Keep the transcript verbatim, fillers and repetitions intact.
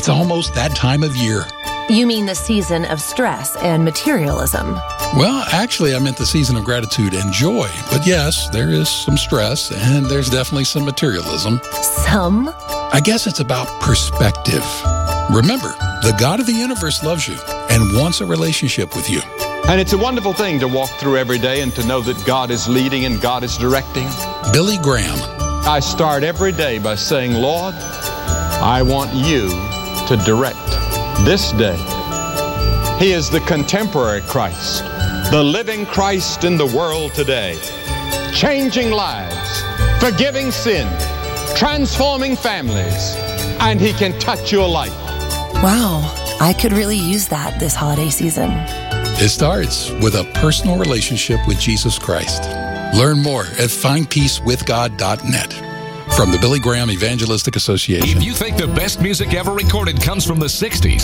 almost that time of year. You mean the season of stress and materialism? Well, actually, I meant the season of gratitude and joy. But yes, there is some stress, and there's definitely some materialism. Some? I guess it's about perspective. Remember, the God of the universe loves you and wants a relationship with you. And it's a wonderful thing to walk through every day and to know that God is leading and God is directing. Billy Graham. I start every day by saying, Lord, I want you to direct this day. He is the contemporary Christ, the living Christ in the world today, changing lives, forgiving sin, transforming families, and He can touch your life. Wow, I could really use that this holiday season. It starts with a personal relationship with Jesus Christ. Learn more at find peace with god dot net. From the Billy Graham Evangelistic Association. If you think the best music ever recorded comes from the sixties,